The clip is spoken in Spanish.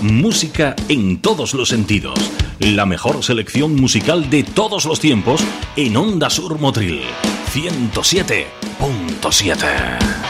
música en todos los sentidos. La mejor selección musical de todos los tiempos en Onda Sur Motril 107.7.